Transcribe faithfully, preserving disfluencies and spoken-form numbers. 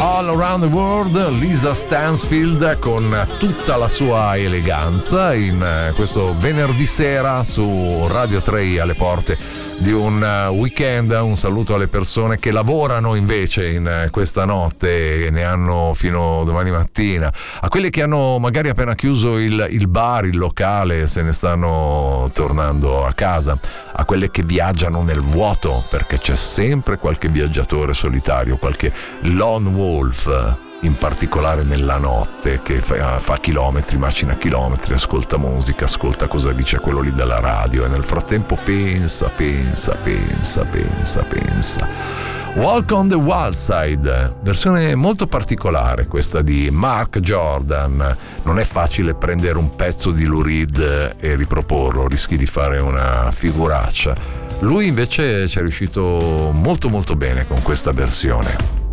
All Around the World, Lisa Stansfield con tutta la sua eleganza in questo venerdì sera su Radio tre alle porte di un weekend. Un saluto alle persone che lavorano invece in questa notte e ne hanno fino domani mattina, a quelli che hanno magari appena chiuso il, il bar, il locale, se ne stanno tornando a casa, a quelle che viaggiano nel vuoto, perché c'è sempre qualche viaggiatore solitario, qualche lone wolf, in particolare nella notte, che fa, fa chilometri, macina chilometri, ascolta musica, ascolta cosa dice quello lì della radio e nel frattempo pensa, pensa, pensa, pensa, pensa. Walk on the Wild Side, versione molto particolare questa di Mark Jordan. Non è facile prendere un pezzo di Lou Reed e riproporlo, rischi di fare una figuraccia. Lui invece ci è riuscito molto molto bene con questa versione.